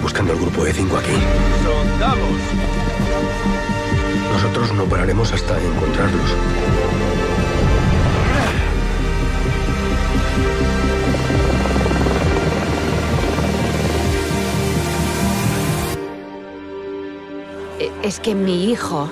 buscando al grupo E5 aquí. ¡Soldados! Nosotros no pararemos hasta encontrarlos. Es que mi hijo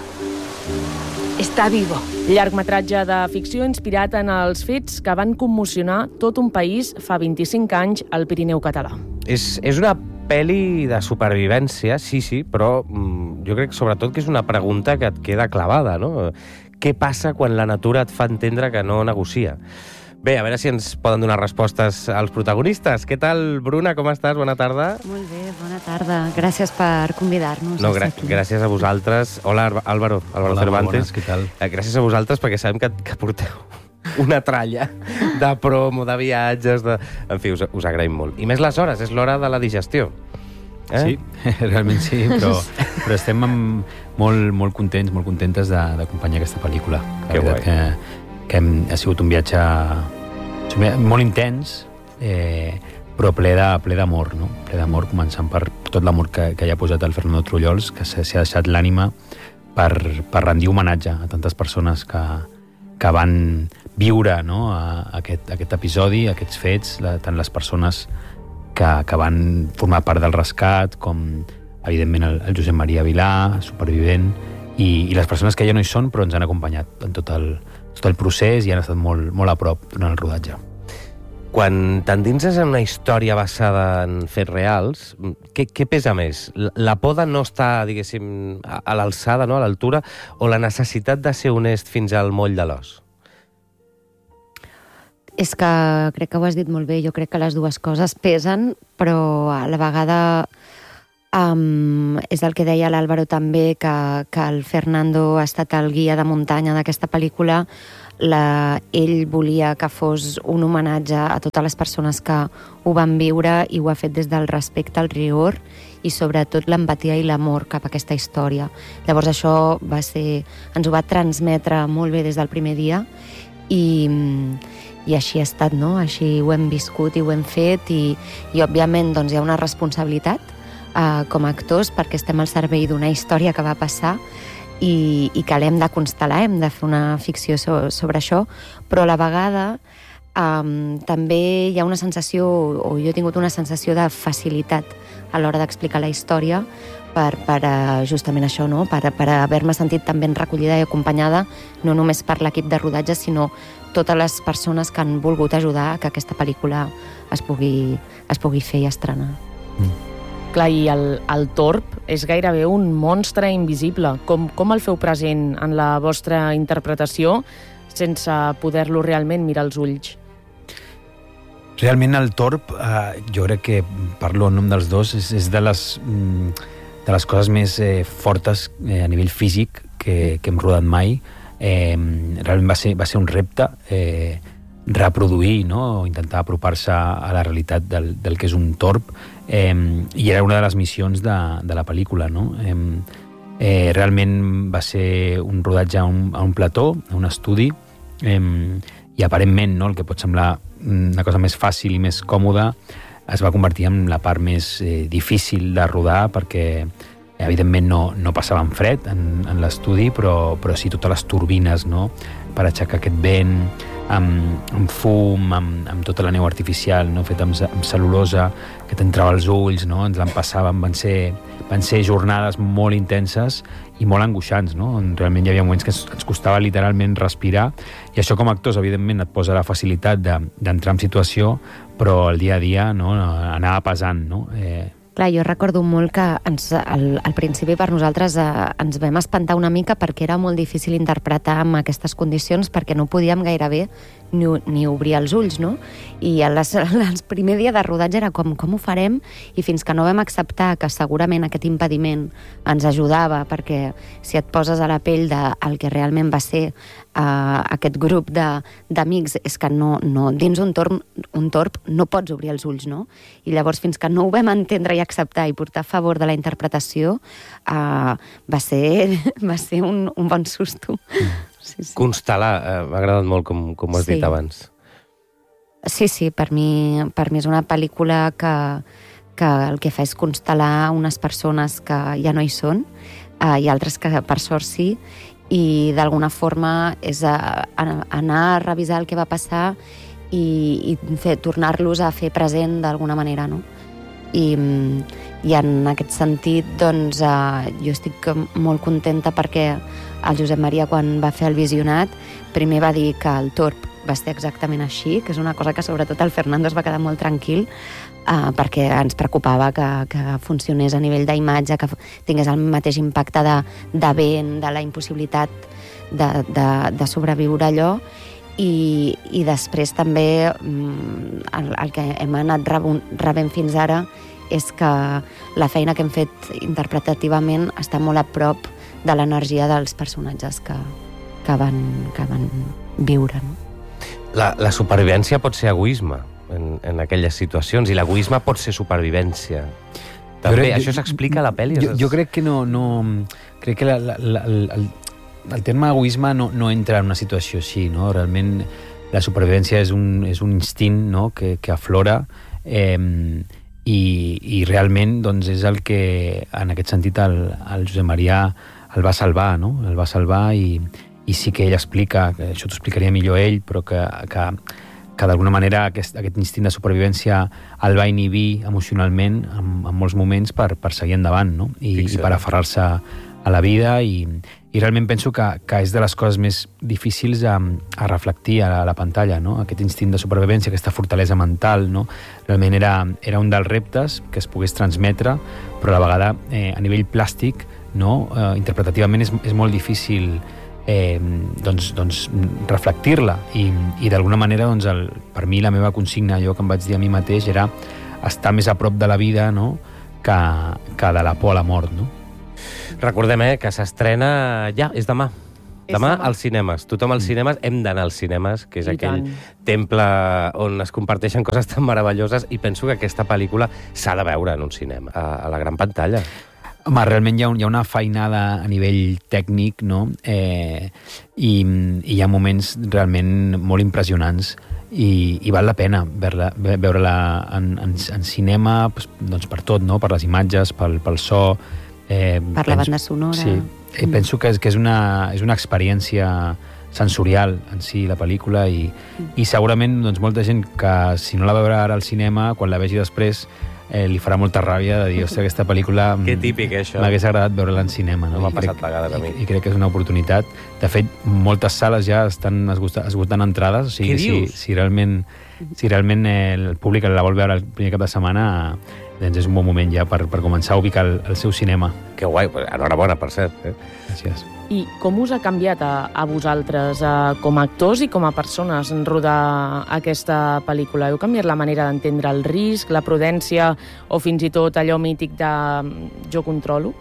está vivo. Llargmetratge de ficció inspirat en els fets que van commocionar tot un país fa 25 anys al Pirineu català. És una pel·li de supervivència, sí, però jo crec sobretot que és una pregunta que et queda clavada, no? Què passa quan la natura et fa entendre que no negocia? Bé, a veure si ens poden donar respostes als protagonistes. Què tal, Bruna? Com estàs? Bona tarda. Molt bé, bona tarda. Gràcies per convidar-nos. No, gràcies a vosaltres. Hola, Álvaro Cervantes. Bones, què tal? Gràcies a vosaltres perquè sabem que porteu una tralla de promo, de viatges, En fi, us agraïm molt. I més les hores, és l'hora de la digestió. Sí, realment sí, però estem molt contents, molt contentes d'acompanyar aquesta pel·lícula. Que guai. Que ha sigut un viatge molt intens, però ple d'amor, no? Ple d'amor, començant per tot l'amor que hi ha posat el Fernando Trullols, que s'hi ha deixat l'ànima per rendir homenatge a tantes persones que van viure, no? aquest episodi, aquests fets, tant les persones que van formar part del rescat, com, evidentment, el Josep Maria Vilà, supervivent, i les persones que ja no hi són, però ens han acompanyat en tot el procés i han estat molt a prop durant el rodatge. Quan t'endinses en una història basada en fets reals, què pesa més? La por de no estar, diguéssim, a l'alçada, no? A l'altura, o la necessitat de ser honest fins al moll de l'os? És que crec que ho has dit molt bé. Jo crec que les dues coses pesen, però a la vegada és el que deia l'Àlvaro també, que el Fernando ha estat el guia de muntanya d'aquesta pel·lícula. Ell volia que fos un homenatge a totes les persones que ho van viure i ho ha fet des del respecte, el rigor i sobretot l'empatia i l'amor cap a aquesta història. Llavors això ens ho va transmetre molt bé des del primer dia i així ha estat, no? Així ho hem viscut i ho hem fet i òbviament doncs, hi ha una responsabilitat com a actors perquè estem al servei d'una història que va passar i que l'hem de constel·lar, hem de fer una ficció sobre això, però a la vegada també hi ha una sensació, o jo he tingut una sensació de facilitat a l'hora d'explicar la història per justament això, no? Per haver-me sentit tan ben recollida i acompanyada, no només per l'equip de rodatge, sinó totes les persones que han volgut ajudar a que aquesta pel·lícula es pugui fer i estrenar. Clar, i el Torb és gairebé un monstre invisible. Com el feu present en la vostra interpretació sense poder-lo realment mirar als ulls? Realment el Torb, jo crec que parlo en nom dels dos, és de les coses més fortes a nivell físic que hem rodat mai. Realment va ser un repte reproduir, no? O intentar apropar-se a la realitat del que és un torb, i era una de les missions de la pel·lícula, no? Realment va ser un rodatge a un plató, a un estudi, i aparentment, no, el que pot semblar una cosa més fàcil i més còmoda es va convertir en la part més difícil de rodar, perquè evidentment no passava fred en l'estudi, però sí totes les turbines, no?, per aixecar aquest vent, amb fum, amb tota la neu artificial, no?, feta amb cel·lulosa, que t'entrava als ulls, no?, ens l'empassaven. Van ser jornades molt intenses i molt angoixants, no?, on realment hi havia moments que ens costava literalment respirar, i això com a actors, evidentment, et posa la facilitat d'entrar en situació, però el dia a dia, no?, anava pesant, no?, Clar, jo recordo molt que al principi per nosaltres ens vam espantar una mica perquè era molt difícil interpretar en aquestes condicions, perquè no podíem gairebé ni obrir els ulls, no? I el primer dia de rodatge era com ho farem? I fins que no vam acceptar que segurament aquest impediment ens ajudava, perquè si et poses a la pell del que realment va ser aquest grup d'amics, és que no, dins un torb no pots obrir els ulls, no? I llavors fins que no ho vam entendre i acceptar i portar a favor de la interpretació, va ser un bon susto. Sí. Constel·lar, m'ha agradat molt com ho has dit abans. Sí, per mi és una pel·lícula que que el que fa és constel·lar unes persones que ja no hi són, i altres que per sort sí, i d'alguna forma és anar a revisar el que va passar i tornar-los a fer present d'alguna manera, no? I en aquest sentit, doncs, jo estic molt contenta perquè el Josep Maria, quan va fer el visionat, primer va dir que el Torb va ser exactament així, que és una cosa que sobretot el Fernando es va quedar molt tranquil, perquè ens preocupava que funcionés a nivell d'imatge, que tingués el mateix impacte de vent, de la impossibilitat de sobreviure allò, i després també el que hem anat rebent fins ara és que la feina que hem fet interpretativament està molt a prop de l'energia dels personatges que van viure. No? La supervivència pot ser egoisme en aquelles situacions, i l'egoisme pot ser supervivència. També, això s'explica a la pel·li? Jo crec que no... Crec que el terme egoisme no entra en una situació així, no? Realment la supervivència és un instint, no? que aflora, i realment doncs, és el que en aquest sentit el Josep Maria el va salvar, no? El va salvar, i sí que ell explica, que això t'ho explicaria millor ell, però que d'alguna manera aquest instint de supervivència el va inhibir emocionalment en molts moments per seguir endavant, no? I per aferrar-se a la vida, i realment penso que és de les coses més difícils a reflectir a la pantalla, no? Aquest instint de supervivència, aquesta fortalesa mental, no? Realment era un dels reptes que es pogués transmetre, però a la vegada a nivell plàstic, no? Interpretativament és molt difícil doncs reflectir-la, i d'alguna manera doncs, per mi la meva consigna, allò que em vaig dir a mi mateix, era estar més a prop de la vida, no? que de la por a la mort, no? Recordem que s'estrena ja, és demà. Demà als cinemes. Tothom als cinemes, hem d'anar als cinemes, que és aquell temple on es comparteixen coses tan meravelloses, i penso que aquesta pel·lícula s'ha de veure en un cinema, a la gran pantalla. Home, realment hi ha una feinada a nivell tècnic, no? I hi ha moments realment molt impressionants, i val la pena veure-la en cinema, doncs per tot, no? Per les imatges, pel so, per la banda sonora. Sí, penso que és una experiència sensorial en si, la pel·lícula, i segurament doncs, molta gent que si no la veurà ara al cinema, quan la vegi després li farà molta ràbia de dir, ostres, aquesta pel·lícula que típic, això. M'hagués agradat veure-la en cinema, no? M'ha passat vegades a mi. I crec que és una oportunitat. De fet, moltes sales ja estan esgotant entrades, o sigui, què dius? Si realment el públic la vol veure el primer cap de setmana, doncs és un bon moment ja per començar a ubicar el seu cinema. Que guai, enhorabona, per cert. Gràcies. I com us ha canviat a vosaltres, com a actors i com a persones, en rodar aquesta pel·lícula? Heu canviat la manera d'entendre el risc, la prudència, o fins i tot allò mític de jo controlo?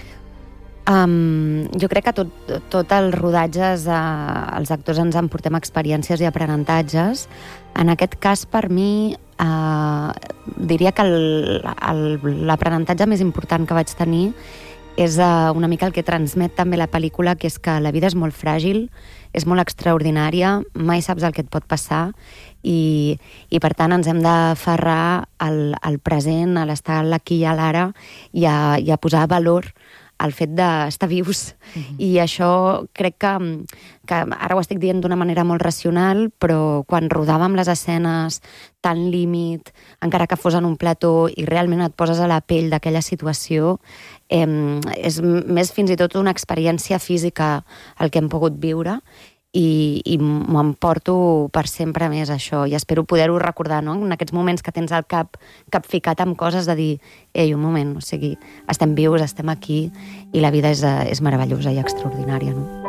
Jo crec que tot els rodatges, els actors ens emportem experiències i aprenentatges. En aquest cas, per mi, diria que l'aprenentatge més important que vaig tenir és una mica el que transmet també la pel·lícula, que és que la vida és molt fràgil, és molt extraordinària, mai saps el que et pot passar, i per tant ens hem d'aferrar al present, a l'estar a l'aquí i a l'ara, i a posar valor el fet d'estar vius. I això crec que ara ho estic dient d'una manera molt racional, però quan rodàvem les escenes tan límit, encara que fos en un plató, i realment et poses a la pell d'aquella situació, és més fins i tot una experiència física el que hem pogut viure, i m'ho emporto per sempre més, això, i espero poder-ho recordar, no? En aquests moments que tens el cap ficat amb coses, de dir, ei, un moment, o sigui, estem vius, estem aquí, i la vida és meravellosa i extraordinària, no?